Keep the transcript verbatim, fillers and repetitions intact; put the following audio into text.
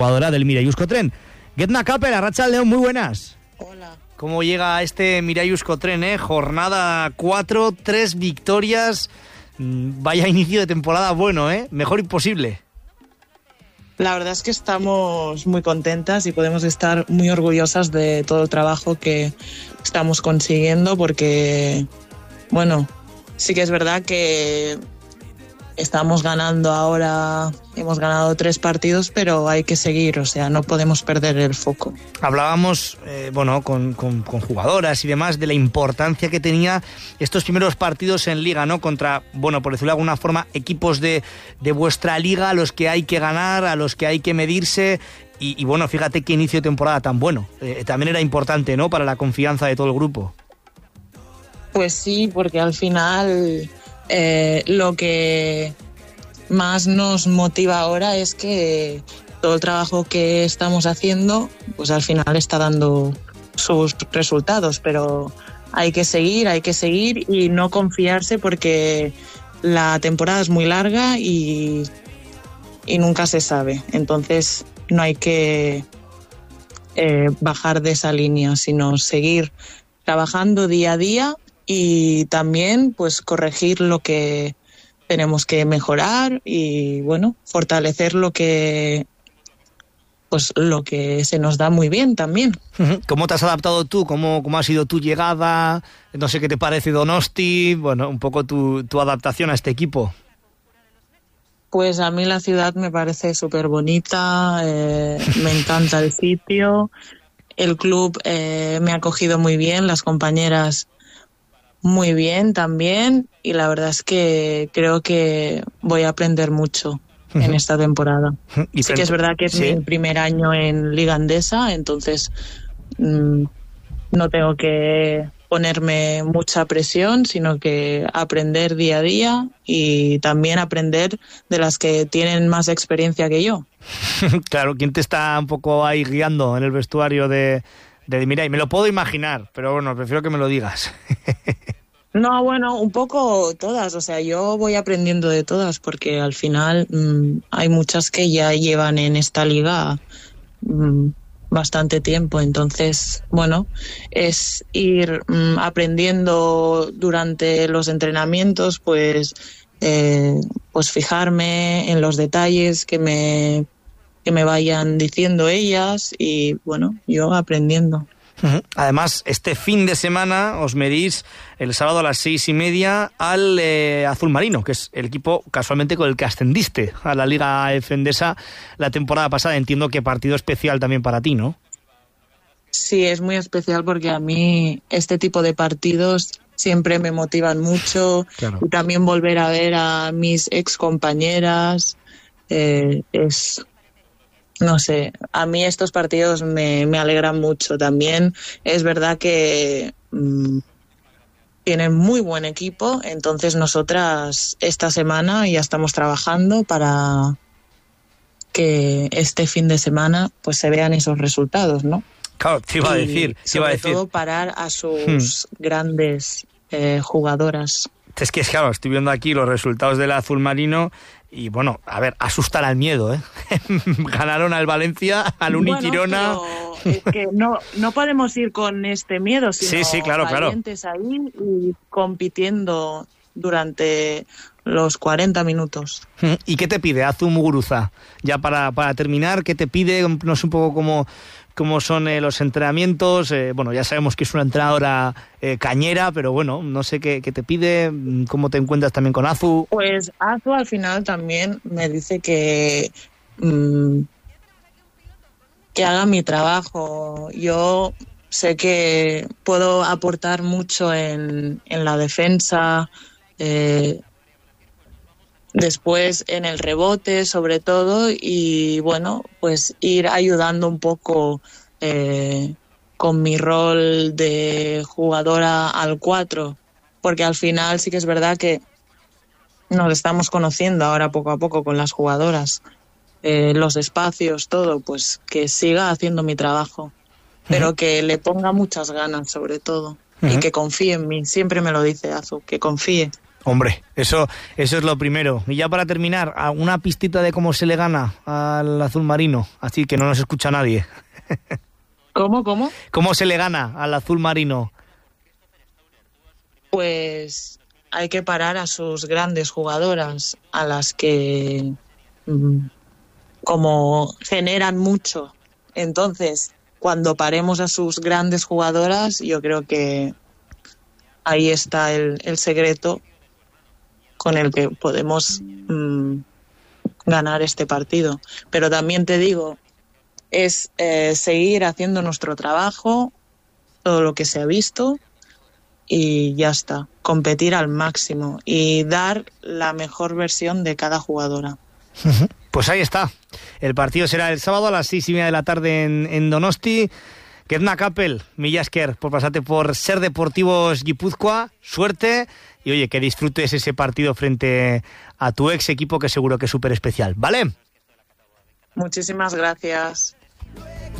jugadora del Mirai Euskotren. Getna Kapel, Arratsaldeon, muy buenas. Hola. ¿Cómo llega este Mirai Euskotren, eh? Jornada cuatro, tres victorias. Vaya inicio de temporada bueno, ¿eh? Mejor imposible. La verdad es que estamos muy contentas y podemos estar muy orgullosas de todo el trabajo que estamos consiguiendo porque, bueno, sí que es verdad que estamos ganando ahora, hemos ganado tres partidos, pero hay que seguir, o sea, no podemos perder el foco. Hablábamos, eh, bueno, con, con, con jugadoras y demás de la importancia que tenía estos primeros partidos en Liga, ¿no? Contra, bueno, por decirlo de alguna forma, equipos de, de vuestra liga, a los que hay que ganar, a los que hay que medirse. Y, y bueno, fíjate qué inicio de temporada tan bueno. Eh, también era importante, ¿no? Para la confianza de todo el grupo. Pues sí, porque al final eh, lo que más nos motiva ahora es que todo el trabajo que estamos haciendo, pues al final está dando sus resultados, pero hay que seguir, hay que seguir y no confiarse porque la temporada es muy larga y, y nunca se sabe. Entonces no hay que eh, bajar de esa línea, sino seguir trabajando día a día y también pues corregir lo que tenemos que mejorar y bueno, fortalecer lo que pues lo que se nos da muy bien también. ¿Cómo te has adaptado tú? ¿Cómo, cómo ha sido tu llegada? No sé qué te parece Donosti, bueno, un poco tu, tu adaptación a este equipo. Pues a mí la ciudad me parece súper bonita, eh, me encanta el sitio, el club eh, me ha acogido muy bien, las compañeras muy bien también y la verdad es que creo que voy a aprender mucho uh-huh. en esta temporada. Y sí que es verdad que es ¿sí? mi primer año en Liga Endesa, entonces mmm, no tengo que ponerme mucha presión, sino que aprender día a día y también aprender de las que tienen más experiencia que yo. Claro, ¿quién te está un poco ahí guiando en el vestuario de, de Mirai? Me lo puedo imaginar, pero bueno, prefiero que me lo digas. No, bueno, un poco todas, o sea, yo voy aprendiendo de todas porque al final mmm, hay muchas que ya llevan en esta liga mmm, bastante tiempo, entonces, bueno, es ir mmm, aprendiendo durante los entrenamientos, pues, eh, pues fijarme en los detalles que me, que me vayan diciendo ellas y, bueno, yo aprendiendo. Además, este fin de semana os medís el sábado a las seis y media al eh, Azul Marino, que es el equipo casualmente con el que ascendiste a la Liga Endesa la temporada pasada. Entiendo que partido especial también para ti, ¿no? Sí, es muy especial porque a mí este tipo de partidos siempre me motivan mucho. Claro. Y también volver a ver a mis ex compañeras eh, es... No sé, a mí estos partidos me, me alegran mucho. También es verdad que mmm, tienen muy buen equipo, entonces nosotras esta semana ya estamos trabajando para que este fin de semana pues se vean esos resultados, ¿no? Claro, te iba a decir. Y te iba a sobre decir. todo parar a sus hmm. grandes eh, jugadoras. Es que, claro, estoy viendo aquí los resultados del Azul Marino y, bueno, a ver, asustan al miedo, ¿eh? Ganaron al Valencia, al Uniquirona. Bueno, es que no, no podemos ir con este miedo, sino sí, sí, claro, valientes claro. ahí y compitiendo durante los cuarenta minutos. ¿Y qué te pide Azu Muguruza? Ya para, para terminar, ¿qué te pide? No sé un poco cómo... cómo son eh, los entrenamientos, eh, bueno, ya sabemos que es una entrenadora eh, cañera, pero bueno, no sé qué, qué te pide, cómo te encuentras también con Azu. Pues Azu al final también me dice que mmm, que haga mi trabajo. Yo sé que puedo aportar mucho en, en la defensa, eh, después en el rebote sobre todo y bueno, pues ir ayudando un poco eh, con mi rol de jugadora al cuatro, porque al final sí que es verdad que nos estamos conociendo ahora poco a poco con las jugadoras, eh, los espacios, todo, pues que siga haciendo mi trabajo, pero uh-huh. que le ponga muchas ganas sobre todo uh-huh. y que confíe en mí, siempre me lo dice Azu, que confíe. Hombre, eso, eso es lo primero. Y ya para terminar, una pistita de cómo se le gana al azul marino, así que no nos escucha nadie. ¿Cómo, cómo? ¿Cómo se le gana al azul marino? Pues hay que parar a sus grandes jugadoras, a las que mmm, como generan mucho. Entonces, cuando paremos a sus grandes jugadoras, yo creo que ahí está el, el secreto con el que podemos mmm, ganar este partido. Pero también te digo, es eh, seguir haciendo nuestro trabajo, todo lo que se ha visto, y ya está, competir al máximo y dar la mejor versión de cada jugadora. Pues ahí está. El partido será el sábado a las seis y media de la tarde en, en Donosti. Kedna Kapel, mila esker por pasarte por Ser Deportivos Guipúzcoa. Suerte y oye, que disfrutes ese partido frente a tu ex equipo, que seguro que es súper especial, ¿vale? Muchísimas gracias.